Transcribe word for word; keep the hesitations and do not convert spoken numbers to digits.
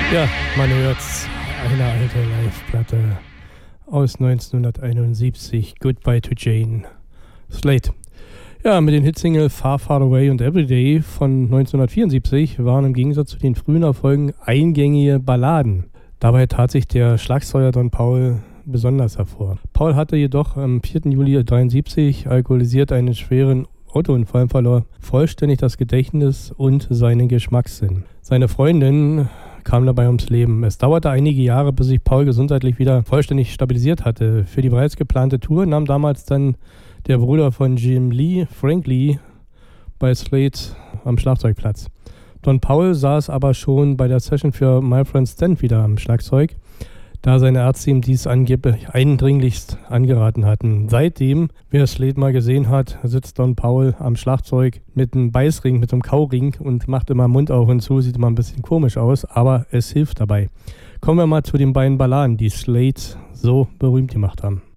Ja, man hört's. Eine alte Live-Platte aus neunzehnhunderteinundsiebzig. Goodbye to Jane. Slate. Ja, mit den Hitsingle Far Far Away und Everyday von neunzehnhundertvierundsiebzig waren im Gegensatz zu den frühen Erfolgen eingängige Balladen. Dabei tat sich der Schlagzeuger Don Powell besonders hervor. Powell hatte jedoch am vierten Juli neunzehnhundertdreiundsiebzig alkoholisiert einen schweren Autounfall und verlor vollständig das Gedächtnis und seinen Geschmackssinn. Seine Freundin kam dabei ums Leben. Es dauerte einige Jahre, bis sich Paul gesundheitlich wieder vollständig stabilisiert hatte. Für die bereits geplante Tour nahm damals dann der Bruder von Jim Lee, Frank Lee, bei Slate am Schlagzeug Platz. Don Powell saß aber schon bei der Session für My Friend Stan wieder am Schlagzeug, da seine Ärzte ihm dies angeblich eindringlichst angeraten hatten. Seitdem, wer Slate mal gesehen hat, sitzt Don Powell am Schlagzeug mit einem Beißring, mit einem Kauring und macht immer Mund auf und zu, sieht immer ein bisschen komisch aus, aber es hilft dabei. Kommen wir mal zu den beiden Balladen, die Slate so berühmt gemacht haben.